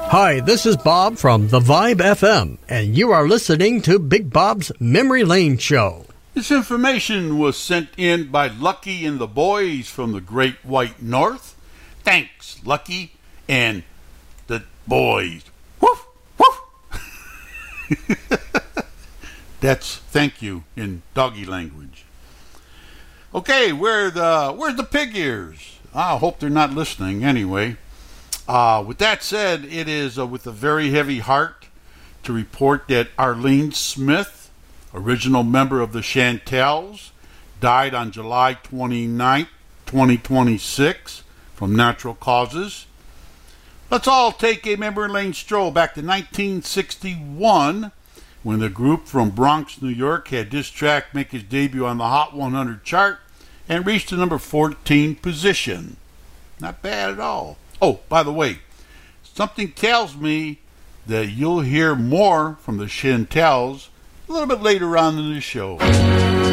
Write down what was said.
Hi, this is Bob from The Vibe FM, and you are listening to Big Bob's Memory Lane Show. This information was sent in by Lucky and the boys from the Great White North. Thanks, Lucky and the boys. Woof, woof. That's thank you in doggy language. Okay, where's the pig ears? I hope they're not listening anyway. With that said, it is with a very heavy heart to report that Arlene Smith, original member of the Chantels, died on July 29th, 2026 from natural causes. Let's all take a memory lane stroll back to 1961 when the group from Bronx, New York had this track make its debut on the Hot 100 chart and reached the number 14 position. Not bad at all. Oh, by the way, something tells me that you'll hear more from the Chantels a little bit later on in the show.